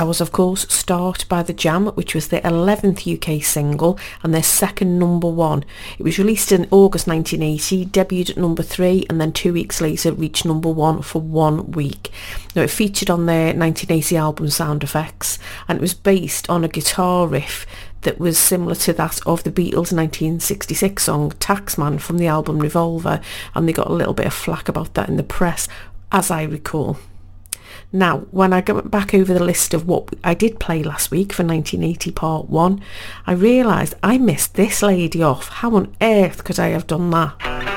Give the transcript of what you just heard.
was of course Start by The Jam, which was their 11th UK single and their second number one. It was released in August 1980, debuted at number 3 and then 2 weeks later reached number 1 for 1 week. Now it featured on their 1980 album Sound Effects, and it was based on a guitar riff that was similar to that of the Beatles' 1966 song Taxman from the album Revolver, and they got a little bit of flack about that in the press, as I recall. Now, when I got back over the list of what I did play last week for 1980 Part 1, I realised I missed this lady off. How on earth could I have done that?